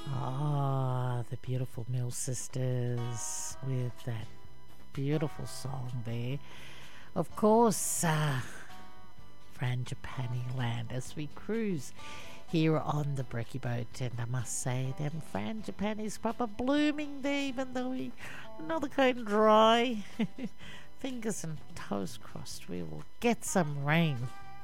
Ah, the beautiful Mill Sisters with that beautiful song there. Of course, Frangipani Land as we cruise here on the Brekkie boat, and I must say them Frangipani's proper blooming there, even though we another kind dry. Fingers and toes crossed we will get some rain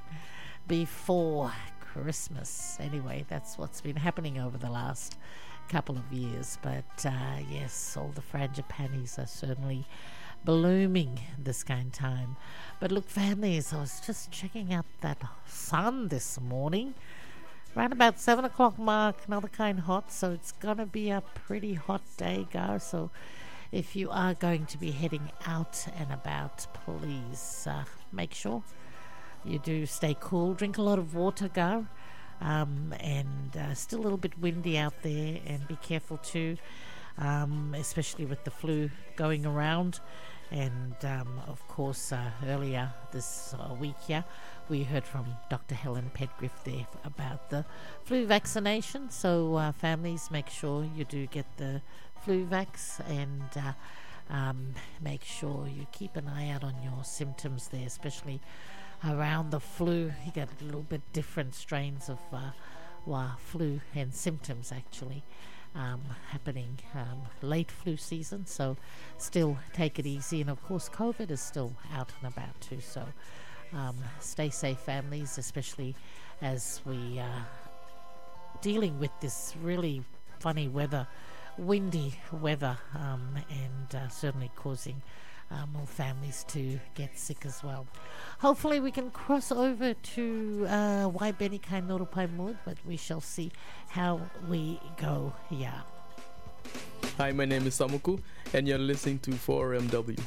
before Christmas. Anyway, that's what's been happening over the last couple of years. But yes, all the Frangipanis are certainly blooming this kind of time. But look, families, I was just checking out that sun this morning. Around about 7 o'clock mark, another kind hot. So it's going to be a pretty hot day, Gar. So if you are going to be heading out and about, please make sure you do stay cool. Drink a lot of water, Gar. And still a little bit windy out there, and be careful too, especially with the flu going around. And of course, earlier this week here, we heard from Dr. Helen Pedgriff there about the flu vaccination. So families, make sure you do get the flu vax, and make sure you keep an eye out on your symptoms there, especially around the flu. You get a little bit different strains of flu and symptoms actually happening late flu season, so still take it easy. And of course COVID is still out and about too, so stay safe, families, especially as we are dealing with this really funny weather, windy weather, and certainly causing more families to get sick as well. Hopefully we can cross over to Waibeni Kainorupai Mood, but we shall see how we go here. Hi, my name is Samuku, and you're listening to 4MW.